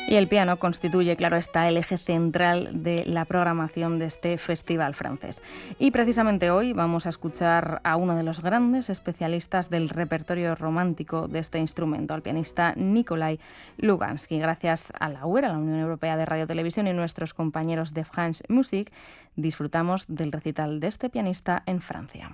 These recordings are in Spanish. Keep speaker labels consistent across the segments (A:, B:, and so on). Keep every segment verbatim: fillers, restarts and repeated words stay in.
A: Y el piano constituye, claro está, el eje central de la programación de este festival francés. Y precisamente hoy vamos a escuchar a uno de los grandes especialistas del repertorio romántico de este instrumento, al pianista Nikolai Lugansky. Gracias a la U E R, a la Unión Europea de Radio y Televisión, y nuestros compañeros de France Musique, disfrutamos del recital de este pianista en Francia.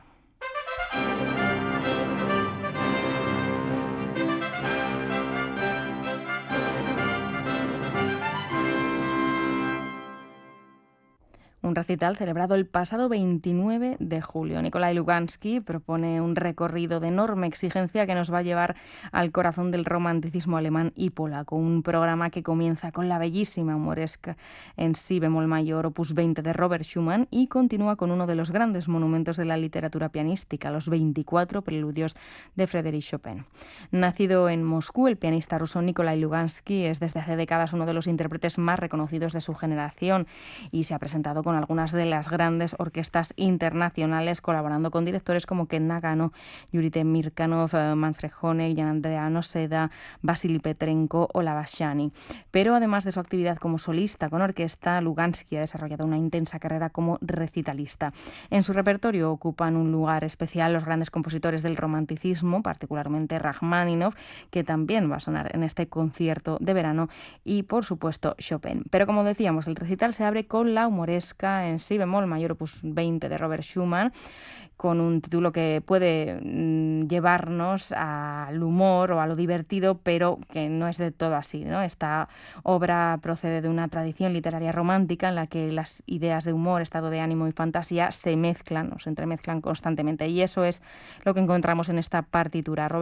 A: Un recital celebrado el pasado veintinueve de julio. Nikolai Lugansky propone un recorrido de enorme exigencia que nos va a llevar al corazón del romanticismo alemán y polaco. Un programa que comienza con la bellísima humoresca en si bemol mayor, opus veinte de Robert Schumann, y continúa con uno de los grandes monumentos de la literatura pianística, los veinticuatro preludios de Frédéric Chopin. Nacido en Moscú, el pianista ruso Nikolai Lugansky es desde hace décadas uno de los intérpretes más reconocidos de su generación y se ha presentado con algunas de las grandes orquestas internacionales, colaborando con directores como Ken Nagano, Yuri Temirkanov, Manfred Honeck, Jan Andrea Noseda, Vasily Petrenko o Lavashani. Pero además de su actividad como solista con orquesta, Lugansky ha desarrollado una intensa carrera como recitalista. En su repertorio ocupan un lugar especial los grandes compositores del romanticismo, particularmente Rachmaninoff, que también va a sonar en este concierto de verano, y por supuesto Chopin. Pero como decíamos, el recital se abre con la humoresca en si bemol mayor opus veinte de Robert Schumann, con un título que puede mm, llevarnos al humor o a lo divertido, pero que no es de todo así, ¿no? Esta obra procede de una tradición literaria romántica en la que las ideas de humor, estado de ánimo y fantasía se mezclan o se entremezclan constantemente, y eso es lo que encontramos en esta partitura.